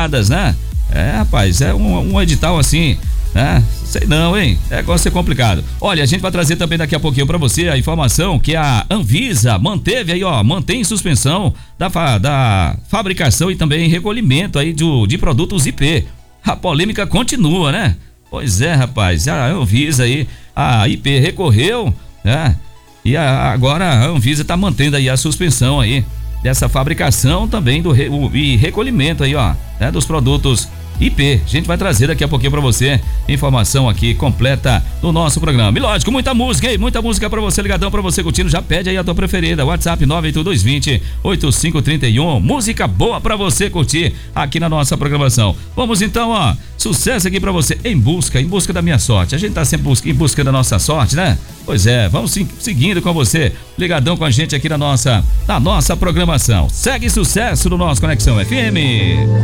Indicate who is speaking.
Speaker 1: toneladas, né? Rapaz, é um edital assim, né? Sei não, hein? Negócio ser complicado. Olha, a gente vai trazer também daqui a pouquinho pra você a informação que a Anvisa manteve aí, mantém em suspensão da fabricação e também recolhimento aí de produtos IP. A polêmica continua, né? Pois é, rapaz, a Anvisa aí, a IP recorreu, né? E agora a Anvisa tá mantendo aí a suspensão aí dessa fabricação também e recolhimento aí, né, dos produtos IP. A gente vai trazer daqui a pouquinho pra você informação aqui completa do nosso programa. E lógico, muita música, hein? Muita música pra você, ligadão, pra você curtindo. Já pede aí a tua preferida. WhatsApp 98220-8531. Música boa pra você curtir aqui na nossa programação. Vamos então, sucesso aqui pra você. Em busca da minha sorte. A gente tá sempre em busca da nossa sorte, né? Pois é, vamos seguindo com você, ligadão com a gente aqui na nossa programação. Segue sucesso no nosso Conexão FM.